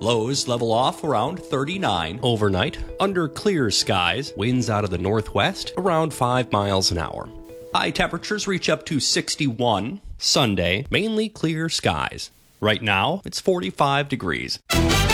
Lows level off around 39 overnight, under clear skies, winds out of the northwest around 5 miles an hour. High temperatures reach up to 61. Sunday, mainly clear skies. Right now, it's 45 degrees.